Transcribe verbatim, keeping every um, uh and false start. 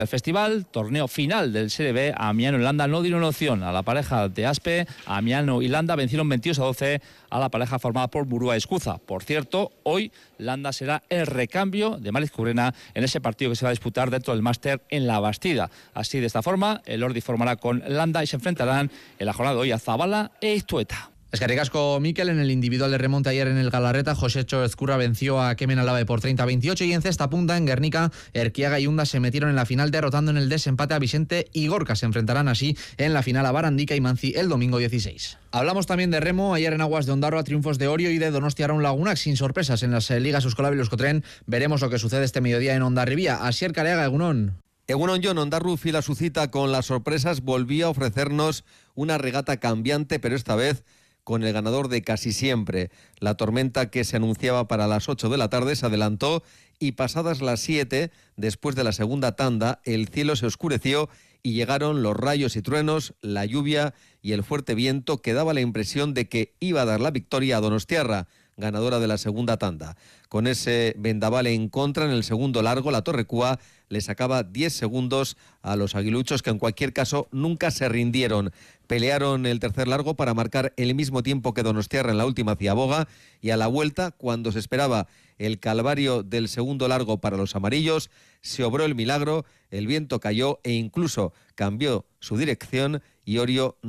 El festival, torneo final del Serie B, Amiano y Landa no dieron opción a la pareja de Aspe. Amiano y Landa vencieron veintidós a doce a la pareja formada por Murúa y Escuza. Por cierto, hoy Landa será el recambio de Maliz Currena en ese partido que se va a disputar dentro del máster en La Bastida. Así, de esta forma, el Ordi formará con Landa y se enfrentarán en la jornada de hoy a Zabala e Iztueta. Eskerrik asko, Mikel. En el individual de remonte ayer en el Galarreta, Josecho Ezcurra venció a Kemen Alabe por treinta a veintiocho, y en cesta punta, en Guernica, Erquiaga y Unda se metieron en la final derrotando en el desempate a Vicente y Gorka. Se enfrentarán así en la final a Barandica y Manzi el domingo dieciséis. Hablamos también de remo. Ayer en aguas de Ondarroa, triunfos de Orio y de Donostia Arraun Lagunak, sin sorpresas en las eh, ligas Euskolab y Euskotren. Veremos lo que sucede este mediodía en Hondarribia. Asier Careaga, egunon. Egunon Jon, Ondarru fila su cita con las sorpresas, volvió a ofrecernos una regata cambiante, pero esta vez con el ganador de casi siempre. La tormenta que se anunciaba para las ocho de la tarde se adelantó y pasadas las siete, después de la segunda tanda, el cielo se oscureció y llegaron los rayos y truenos, la lluvia y el fuerte viento que daba la impresión de que iba a dar la victoria a Donostiarra, ganadora de la segunda tanda. Con ese vendaval en contra en el segundo largo, la Torrecúa le sacaba diez segundos a los aguiluchos, que en cualquier caso nunca se rindieron. Pelearon el tercer largo para marcar el mismo tiempo que Donostiarra en la última ciaboga, y a la vuelta, cuando se esperaba el calvario del segundo largo para los amarillos, se obró el milagro, el viento cayó e incluso cambió su dirección y Orio